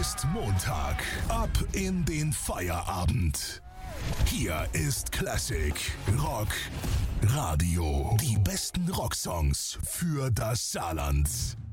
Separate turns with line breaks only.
ist Montag. Ab in den Feierabend. Hier ist Classic Rock Radio. Die besten Rocksongs für das Saarland.